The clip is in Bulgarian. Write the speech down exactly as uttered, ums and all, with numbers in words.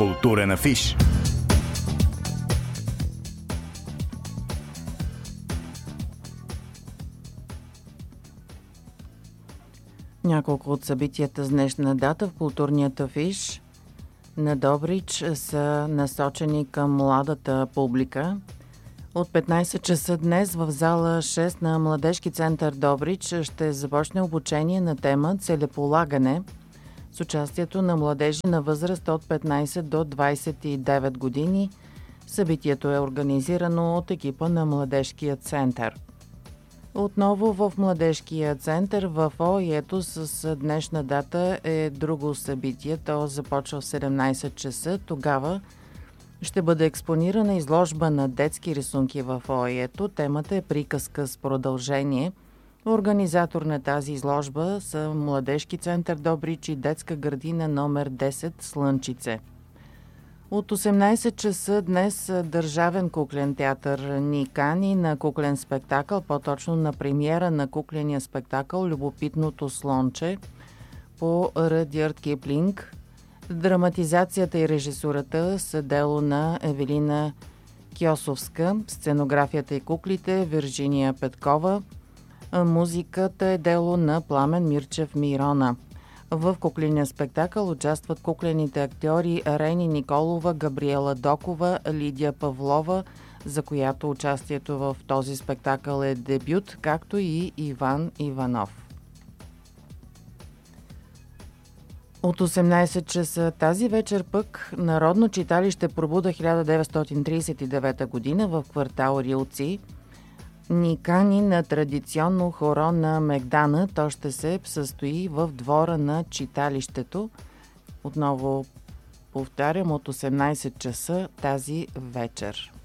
Културен афиш. Няколко от събитията с днешна дата в културният афиш на Добрич са насочени към младата публика. От петнайсет часа днес в зала шест на Младежки център Добрич ще започне обучение на тема целеполагане с участието на младежи на възраст от петнайсет до двайсет и девет години. Събитието е организирано от екипа на Младежкия център. Отново в Младежкия център в ОИЕто с днешна дата е друго събитие. То започва в седемнайсет часа. Тогава ще бъде експонирана изложба на детски рисунки в ОИЕто. Темата е приказка с продължение. Организатор на тази изложба са Младежки център Добрич и детска градина номер десет Слънчице. От осемнайсет часа днес Държавен куклен театър ни кани на куклен спектакъл, по-точно на премиера на кукления спектакъл «Любопитното слонче» по Ръдярд Киплинг. Драматизацията и режисурата са дело на Евелина Кьосовска, сценографията и куклите Виржиния Петкова, музиката е дело на Пламен Мирчев Мирона. В кукления спектакъл участват куклените актьори Рени Николова, Габриела Докова, Лидия Павлова, за която участието в този спектакъл е дебют, както и Иван Иванов. От осемнайсет часа тази вечер пък Народно читалище Пробуда хиляда деветстотин трийсет и девета година в квартал Рилци ни кани на традиционно хоро на Мегдана. То ще се състои в двора на читалището. Отново повтарям, от осемнайсет часа тази вечер.